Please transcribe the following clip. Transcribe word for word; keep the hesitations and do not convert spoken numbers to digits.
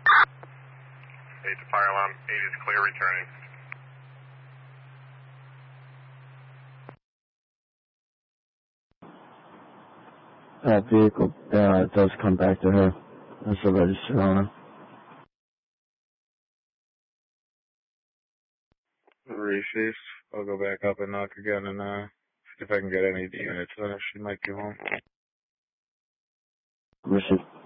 eight to fire alarm, eight is clear, returning. That vehicle uh, does come back to her. That's the registered owner. Reese's. I'll go back up and knock again and uh, see if I can get any units. Uh, she might be home. Receive.